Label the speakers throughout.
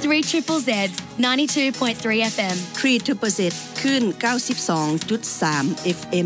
Speaker 1: 3ZZZ 92.3 FM
Speaker 2: 3ZZZ ขึ้น 92.3 FM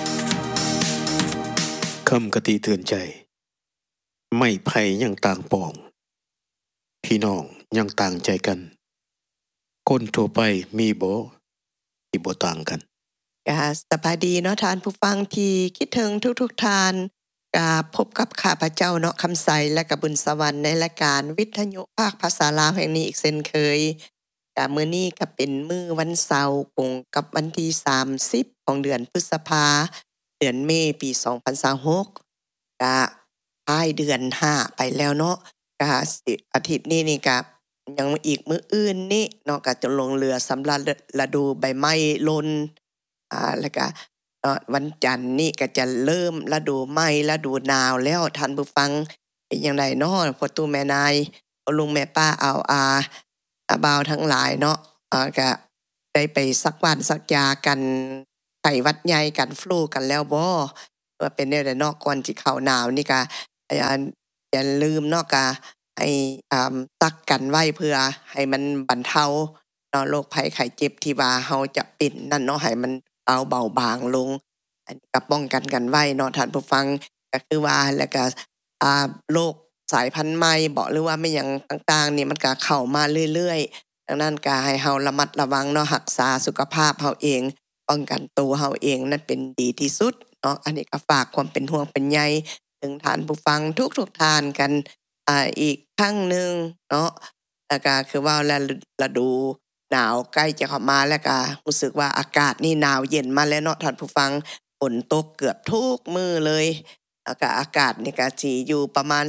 Speaker 3: คำกติเตือนใจไม่ไผยังต่างปองพี่น้องยังต่างใจกันคนทั่วไปมีบ่ที่บ่ต่างกัน
Speaker 2: สบายดีเนาะท่านผู้ฟังที่คิดถึงทุกๆท่านพบกับข้าพเจ้าเนาะคำใสและก็บุญสวรรค์ในรายการวิทยุภาคภาษาลาวแห่งนี้อีกเช่นเคยมื้อนี้ก็เป็นมื้อวันเสาร์ตรงกับวันที่30ของเดือนพฤษภาเดือนเมษายนปี2026ก็ท้ายเดือน5ไปแล้วเนาะก็อาทิตย์นี้นี่ก็ยังอีกมื้ออื่นนี่เนาะก็จะลงเรือสำหรับฤดูใบไม้หล่นแล้วก็วันจันทร์นี่ก็จะเริ่มฤดูไม้ฤดูหนาวแล้วท่านผู้ฟังเป็นจังไดเนาะพ่อตู่แม่นายพ่อลุงแม่ป้าบ่าวทั้งหลายเนาะก็ได้ไปซักบ้านซักยากันไข้หวัดใหญ่กันฟลูกันแล้วบ่ว่าเป็นแนวใดเนาะก่อนสิเข้าหนาวนี่ก็อย่าลืมเนาะก็ให้ซักกันไว้เพื่อให้มันบรรเทาเนาะโรคภัยไข้เจ็บที่ว่าเฮาจะเป็นนั่นเนาะให้มันเอาเบาบางลงอันนี้ก็ป้องกันไว้เนาะท่านผู้ฟังก็คือว่าแล้วก็โรคสายพันธุ์ใหม่บ่หรือว่าไม่หยังต่างๆนี่มันก็เข้ามาเรื่อยๆดังนั้นก็ให้เฮาระมัดระวังเนาะรักษาสุขภาพเฮาเองป้องกันตัวเฮาเองนั่นเป็นดีที่สุดเนาะอันนี้ก็ฝากความเป็นห่วงเป็นใยถึงท่านผู้ฟังทุกๆท่านกันอีกครั้งนึงเนาะแล้วก็คือว่าฤดูหนาวใกล้จะเข้ามาแล้วก็รู้สึกว่าอากาศนี่หนาวเย็นมาแล้วเนาะท่านผู้ฟังฝนตกเกือบทุกมื้อเลยแล้วก็อากาศนี่ก็สิอยู่ประมาณ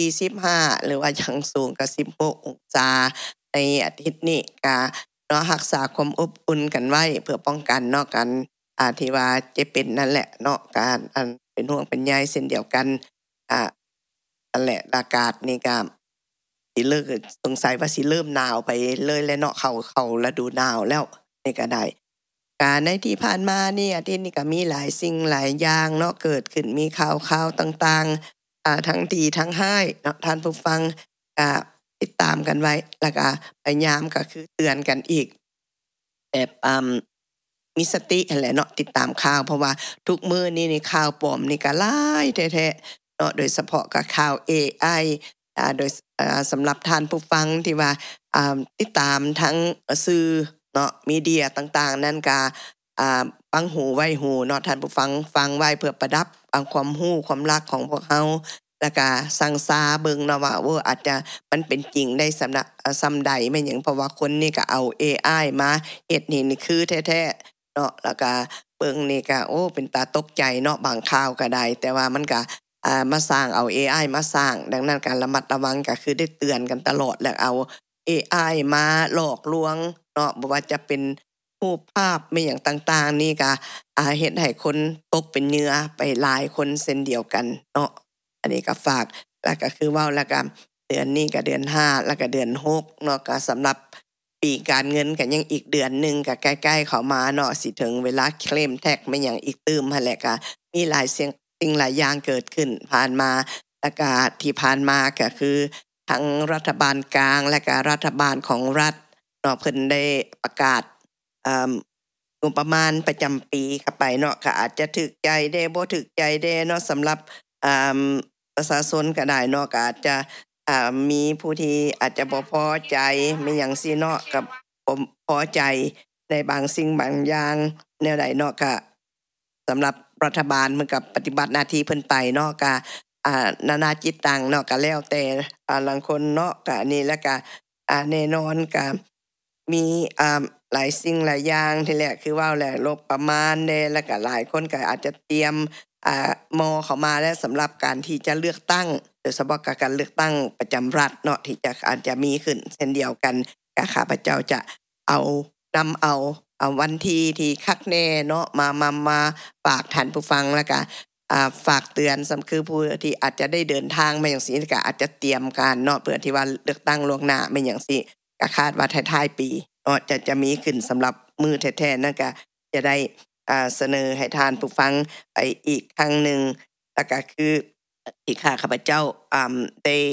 Speaker 2: 14-15หรือว่าอย่างสูงก็16องศาในอาทิตย์นี้ก็เนาะรักษาความอบอุ่นกันไว้เพื่อป้องกันเนาะกันที่ว่าจะเป็นนั่นแหละเนาะการเป็นห่วงเป็นใยเช่นเดียวกันนั่นแหละอากาศนี่ก็สิเลิกสงสัยว่าสิเริ่มหนาวไปเลยแล้วเนาะเข้าฤดูหนาวแล้วนี่ก็ได้ในที่ผ่านมานี่อาทิตย์นี้ก็มีหลายสิ่งหลายอย่างเนาะเกิดขึ้นมีข่าวต่างๆทั้งดีทั้งร้ายเนาะท่านผู้ฟังติดตามกันไว้แล้วก็พยายามก็คือเตือนกันอีกแบบมีสตินั่นแหละเนาะติดตามข่าวเพราะว่าทุกมื้อนี้นี่ข่าวปลอมนี่ก็หลายแท้ๆเนาะโดยเฉพาะกับข่าว AI โดยสำหรับท่านผู้ฟังที่ว่าติดตามทั้งสื่อเนาะมีเดียต่างๆนั่นก็ฟังหูไว้หูเนาะท่านผู้ฟังไว้เพื่อประดับความรู้ความรักของพวกเฮาแล้วก็สังสาเบิ่งเนาะว่าอาจจะมันเป็นจริงได้ส่ำใดแม่นหยังเพราะว่าคนนี่ก็เอา AI มาเฮ็ดนี่คือแท้ๆเนาะแล้วก็เบิ่งนี่ก็เป็นตาตกใจเนาะบางข่าวก็ได้แต่ว่ามันก็มาสร้างเอา AI มาสร้างดังนั้นการระมัดระวังก็คือได้เตือนกันตลอดแล้วเอา AI มาหลอกลวงเนาะบ่ว่าจะเป็นรูปภาพไม่อย่างต่างๆนี่ก็เฮ็ดให้คนตกเป็นเหยื่อไปหลายคนเช่นเดียวกันเนาะอันนี้ก็ฝากแล้วก็คือเว้าแล้วก็เดือนนี้ก็เดือน5แล้วก็เดือน6เนาะก็สำหรับปีการเงินก็ยังอีกเดือนนึงก็ใกล้ๆเข้ามาเนาะสิถึงเวลาเคลมแท็กไม่หยังอีกตื้มหั่นแหละก็มีหลายสิ่งหลายอย่างเกิดขึ้นผ่านมาแล้วก็ที่ผ่านมาก็คือทั้งรัฐบาลกลางและก็รัฐบาลของรัฐเนาะเพิ่นได้ประกาศงบประมาณประจำปีเข้าไปเนาะก็อาจจะถูกใจแด่บ่ถูกใจแด่เนาะสำหรับประชาชนก็ได้เนาะก็อาจจะมีผู้ที่อาจจะบ่พอใจไม่หยังซี่เนาะก็บ่พอใจในบางสิ่งบางอย่างแนวใดเนาะก็สำหรับรัฐบาลมันก็ปฏิบัติหน้าที่เพิ่นไปเนาะก็นานาจิตตังเนาะก็แล้วแต่ลางคนเนาะก็นี่แล้วก็แน่นอนก็มีหลายสิ่งหลายอย่างที่แรกคือว่าแหละงบประมาณแน่แล้วก็หลายคนก็อาจจะเตรียมเข้ามาแล้วสำหรับการที่จะเลือกตั้งโดยเฉพาะการเลือกตั้งประจำรัฐเนาะที่จะอาจจะมีขึ้นเช่นเดียวกันก็ข้าพเจ้าจะนำเอาวันที่คักแน่เนาะมาฝากท่านผู้ฟังแล้วก็ฝากเตือนคือผู้ที่อาจจะได้เดินทางมาอย่างนี้ก็อาจจะเตรียมการเนาะเพื่อที่ว่าเลือกตั้งล่วงหน้าไม่อย่างนี้ก็คาดว่าท้ายๆปีจะมีขึ้นสำหรับมือแท้ๆนั่นก็จะได้เสนอให้ท่านผู้ฟังไปอีกครั้งนึงแล้วก็คือที่ข้าพเจ้าได้อ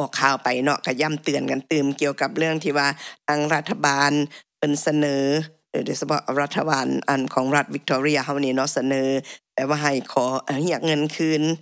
Speaker 2: ออกข่าวไปเนาะก็ย้ำเตือนกันตื่มเกี่ยวกับเรื่องที่ว่าทางรัฐบาลเป็นเสนอโดยเฉพาะรัฐบาลอันของรัฐวิกตอเรียเฮานี่เนาะเสนอแต่ว่าให้ขอเรียกเงินคืน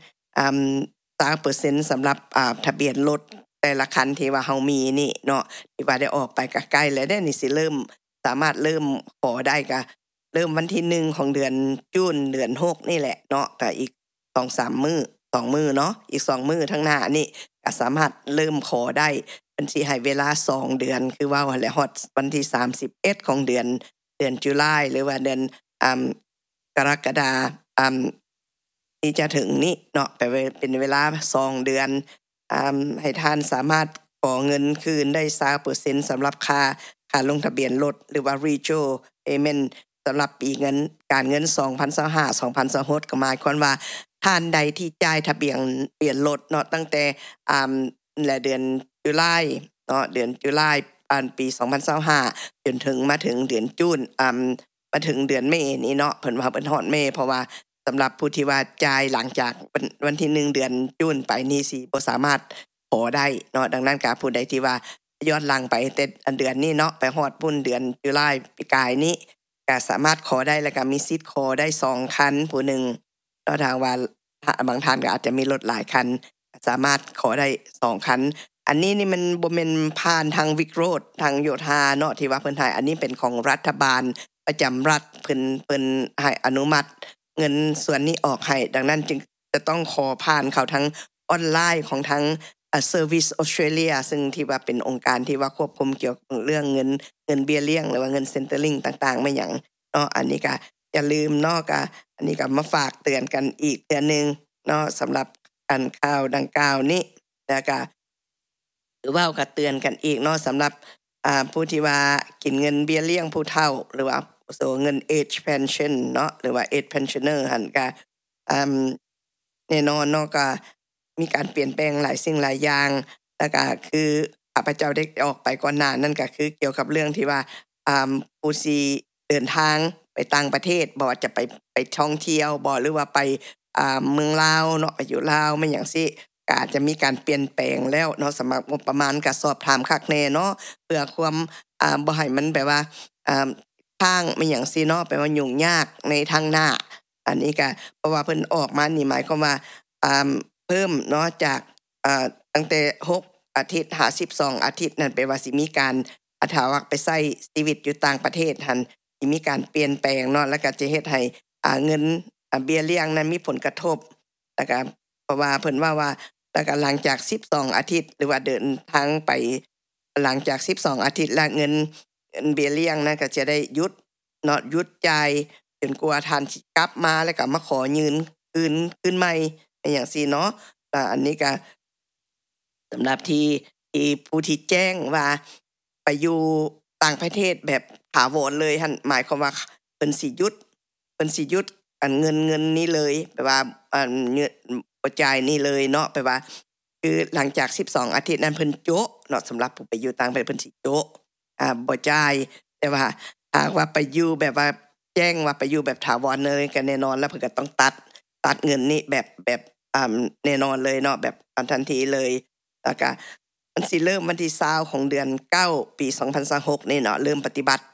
Speaker 2: 3% สำหรับทะเบียนรถแต่ละคันที่ว่าเฮามีนี่เนาะที่ว่าได้ออกไปก็ใกล้แล้วได้นี่สิเริ่มสามารถเริ่มขอได้ก็เริ่มวันที่1ของเดือนจูนเดือน6นี่แหละเนาะก็อีก 2-3 มื้อ2มื้อเนาะอีก2มื้อข้างหน้านี่ก็สามารถเริ่มขอได้เพิ่นสิให้เวลา2เดือนคือว่าแหละฮอดวันที่31ของเดือนตุลาหรือว่าเดือนกรกฎาคมที่จะถึงนี้เนาะไปเป็นเวลา2เดือนให้ท่านสามารถขอเงินคืนได้ 3% สำหรับค่าลงทะเบียนรถหรือว่า Retro Payment สำหรับปีการเงิน 2025-2026 ก็หมายความว่าท่านใดที่จ่ายทะเบียนเปลี่ยนรถเนาะตั้งแต่และเดือนตุลาเนาะเดือนตุลาปี 2025จนถึงมาถึงเดือนจูนมาถึงเดือนเมษนี่เนาะเพิ่นว่าเพิ่นฮอดเมษเพราะว่าสำหรับผู้ที่ว่าจ่ายหลังจากวันที่1เดือนจูนไปนี่สิบ่สามารถขอได้เนาะดังนั้นก็ผู้ใดที่ว่าย้อนหลังไปแต่เดือนนี้เนาะไปฮอดปุ่นเดือนตุลาปีกายนี้ก็สามารถขอได้แล้วก็มีสิทธิ์ขอได้2คันผู้หนึ่งแล้วทางว่าบางท่านก็อาจจะมีรถหลายคันสามารถขอได้2คันอันนี้นี่มันบ่แม่นผ่านทางวิกโรดทางโยธาเนาะที่ว่าเพิ่นให้อันนี้เป็นของรัฐบาลประจำรัฐเพิ่นให้อนุมัติเงินส่วนนี้ออกให้ดังนั้นจึงจะต้องขอผ่านเขาทั้งออนไลน์ของทั้งService Australia ซึ่งที่ว่าเป็นองค์การที่ว่าควบคุมเกี่ยวกับเรื่องเงินเบี้ยเลี้ยงหรือว่าเงินเซ็นเตอร์ลิงต่างๆไม่หยังเนาะอันนี้ก็อย่าลืมเนาะก็อันนี้ก็มาฝากเตือนกันอีกเตือนนึงเนาะสำหรับอันข่าวดังกล่าวนี้แล้วก็หรือว่าก็เตือนกันอีกเนาะสำหรับผู้ที่ว่ากินเงินเบี้ยเลี้ยงผู้เฒ่าหรือว่าเงิน age pension เนาะหรือว่า age pensioner หั่นก็แน่นอนเนาะก็มีการเปลี่ยนแปลงหลายสิ่งหลายอย่างแล้วก็คือข้าพเจ้าได้ออกไปก่อนหน้านั่นก็คือเกี่ยวกับเรื่องที่ว่าผู้สิเดินทางไปต่างประเทศบ่ว่าจะไปท่องเที่ยวบ่หรือว่าไปเมืองลาวเนาะไปอยู่ลาวไม่หยังสิก็อาจจะมีการเปลี่ยนแปลงแล้วเนาะสำหรับงบประมาณก็สอบถามคักแน่เนาะเพื่อความบ่ให้มันแบบว่าทางไม่หยังสิเนาะแปลว่ายุ่งยากในทางหน้าอันนี้ก็เพราะว่าเพิ่นออกมานี่หมายความว่าเพิ่มเนาะจากตั้งแต่6อาทิตย์52อาทิตย์นั่นแปลว่าสิมีการถ้าว่าไปใช้ชีวิตอยู่ต่างประเทศหั่นสิมีการเปลี่ยนแปลงเนาะแล้วก็จะเฮ็ดให้เงินเบี้ยเลี้ยงนั้นมีผลกระทบแล้วก็เพราะว่าเพิ่นว่าแล้วก็หลังจาก12อาทิตย์หรือว่าเดินทางไปหลังจาก12อาทิตย์แล้วเงินเบี้ยเลี้ยงนั้นก็จะได้หยุดเนาะหยุดจ่ายจนกว่าท่านสิกลับมาแล้วก็มาขอยืนคืนใหม่อย่างซี่เนาะอันนี้ก็สำหรับที่ผู้ที่แจ้งว่าไปอยู่ต่างประเทศแบบถาวรเลยหั่นหมายความว่าเพิ่นสิหยุดอันเงินนี้เลยแปลว่าบ่จ่ายนี่เลยเนาะแปลว่าคือหลังจาก12อาทิตย์นั้นเพิ่นโจ๊ะเนาะสำหรับผู้ไปอยู่ต่างประเทศเพิ่นสิโจ๊ะบ่จ่ายแต่ว่าหากว่าไปอยู่แบบว่าแจ้งว่าไปอยู่แบบถาวรเลยก็แน่นอนแล้วเพิ่นก็ต้องตัดเงินนี้แบบแน่นอนเลยเนาะแบบทันทีเลยแล้วก็มันสิเริ่มวันที่20ของเดือน9ปี2026นี่เนาะเริ่มปฏิบัติ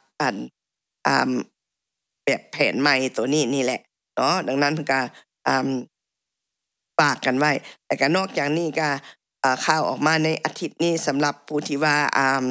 Speaker 2: แบบแผนใหม่ตัวนี้นี่แหละเนาะดังนั้นเพิ่นก็ฝากกันไว้แต่ก็นอกจากนี้ก็ข่าวออกมาในอาทิตย์นี้สำหรับผู้ที่ว่า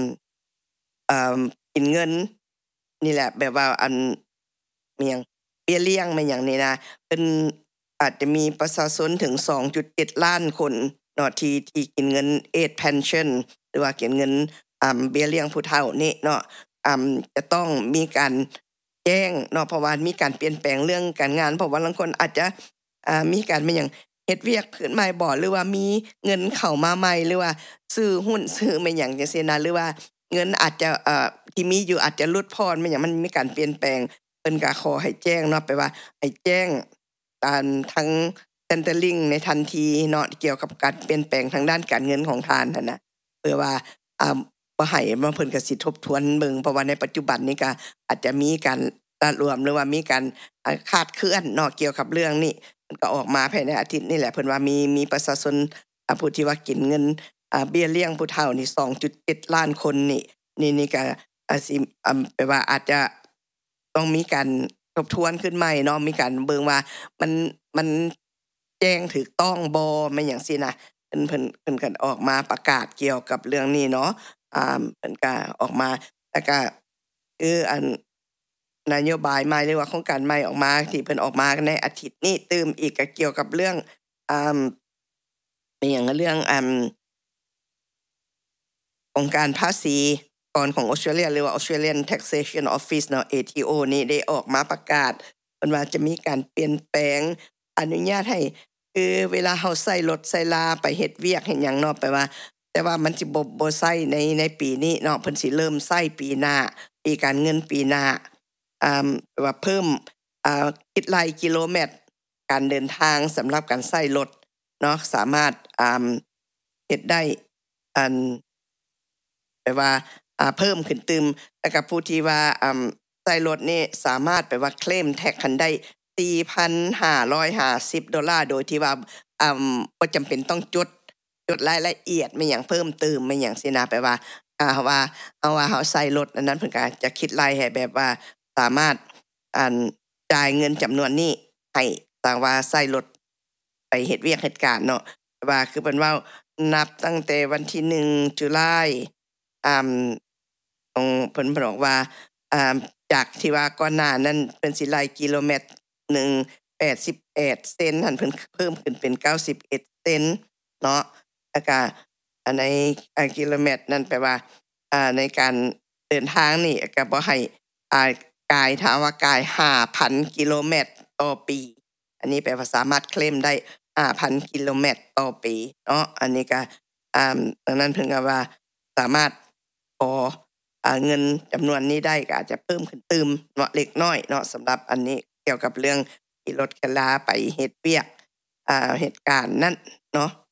Speaker 2: กินเงินนี่แหละแบบว่ามีหยังเบี้ยเลี้ยงไม่หยังนี่นะเพิ่นอาจจะมีประชาชนถึง 2.7 ล้านคนเนาะที่กินเงิน age pension หรือว่ากินเงินเบี้ยเลี้ยงผู้เฒ่านี่เนาะจะต้องมีการแจ้งเนาะเพราะว่ามีการเปลี่ยนแปลงเรื่องการงานเพราะว่าบางคนอาจจะมีการไม่หยังเฮ็ดเวียกพื้นใหม่บ่หรือว่ามีเงินเข้ามาใหม่หรือว่าซื้อหุ้นซื้อไม่หยังจังซี่นะหรือว่าเงินอาจจะที่มีอยู่อาจจะลดพรไม่หยังมันมีการเปลี่ยนแปลงเพิ่นก็ขอให้แจ้งเนาะไปว่าให้แจ้งทั้งเซ็นเตอร์ลิงในทันทีเนาะเกี่ยวกับการเปลี่ยนแปลงทางด้านการเงินของท่านนั่นน่ะเพื่อว่าบ่ให้มาเพิ่นก็สิทบทวนเบิ่งเพราะว่าในปัจจุบันนี้ก็อาจจะมีการรวมหรือว่ามีการคลาดเคลื่อนเนาะเกี่ยวกับเรื่องนี้มันก็ออกมาภายในอาทิตย์นี่แหละเพิ่นว่ามีประชาชนผู้ที่ว่ากินเงินเบี้ยเลี้ยงผู้เฒ่านี่ 2.7 ล้านคนนี่ก็สิแปลว่าอาจจะต้องมีการทบทวนขึ้นใหม่เนาะมีการเบิ่งว่ามันแจ้งถูกต้องบ่แม่นหยังซี่นะเพิ่นก็ออกมาประกาศเกี่ยวกับเรื่องนี้เนาะเพิ่นก็ออกมาแล้วก็คือนโยบายใหม่หรือว่าโครงการใหม่ออกมาที่เพิ่นออกมาในอาทิตย์นี้ตื่มอีกก็เกี่ยวกับเรื่องเป็นหยังเรื่ององค์การภาษีกรของออสเตรเลียหรือว่า Australian Taxation Office เนาะ ATO นี่ได้ออกมาประกาศเพิ่นว่าจะมีการเปลี่ยนแปลงอนุญาตให้คือเวลาเฮาใช้รถใช้ลาไปเฮ็ดเวียกเฮ็ดหยังเนาะแปลว่าแต่ว่ามันสิบ่ใช้ในปีนี้เนาะเพิ่นสิเริ่มใช้ปีหน้าปีการเงินปีหน้าว่าเพิ่มคิดรายกิโลเมตรการเดินทางสำหรับการใช้รถเนาะสามารถเฮ็ดได้แปลว่าเพิ่มขึ้นตึมแล้วก็ผู้ที่ว่าใช้รถนี่สามารถแปลว่าเคลมแท็กคันได้ $4,550 โดยที่ว่าบ่จำเป็นต้องจดรายละเอียดไม่หยังเพิ่มเติมไม่หยังสินะแปลว่าว่าเฮาใช้รถอันนั้นเพิ่นก็จะคิดรายให้แบบว่าสามารถจ่ายเงินจำนวนนี้ให้ต่างว่าใช้รถไปเฮ็ดเวียกเฮ็ดการเนาะว่าคือเพิ่นเว้านับตั้งแต่วันที่1ตุลาเพิ่นบอกว่าจากที่ว่าก่อนหน้านั้นเป็นสิรายกิโลเมตรหนึ่ง81 เซนต์หั่นเพิ่นเพิ่มขึ้นเป็น91 เซนต์เนาะแล้วก็ในกิโลเมตรนั่นแปลว่าในการเดินทางนี่ก็บ่ให้กายถ้าว่ากาย 5,000 กิโลเมตรต่อปีอันนี้แปลว่าสามารถเคลมได้ 5,000 กิโลเมตรต่อปีเนาะอันนี้ก็ดังนั้นเพิ่นก็ว่าสามารถขอเงินจำนวนนี้ได้ก็อาจจะเพิ่มขึ้นตึมเนาะเล็กน้อยเนาะสำหรับอันนี้เกี่ยวกับเรื่องขี่รถกะลาไปเฮ็ดเวียกเหตุการณ์นั้นเนาะ